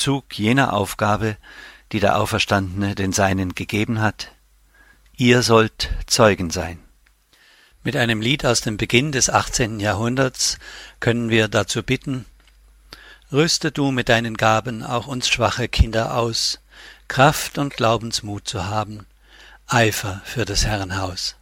Vollzug jener Aufgabe, die der Auferstandene den Seinen gegeben hat: Ihr sollt Zeugen sein. Mit einem Lied aus dem Beginn des 18. Jahrhunderts können wir dazu bitten: Rüste du mit deinen Gaben auch uns schwache Kinder aus, Kraft und Glaubensmut zu haben, Eifer für des Herrn Haus.